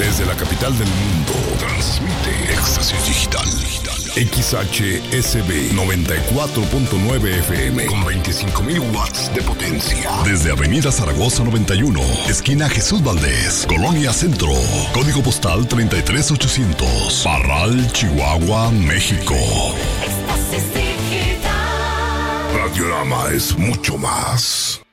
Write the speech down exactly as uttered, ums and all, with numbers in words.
Desde la capital del mundo, transmite Éxtasis Digital. X H S B noventa y cuatro punto nueve F M con veinticinco mil watts de potencia. Desde Avenida Zaragoza noventa y uno, esquina Jesús Valdés, Colonia Centro. Código postal treinta y tres ochocientos. Parral, Chihuahua, México. Éxtasis Digital. Radiorama es mucho más.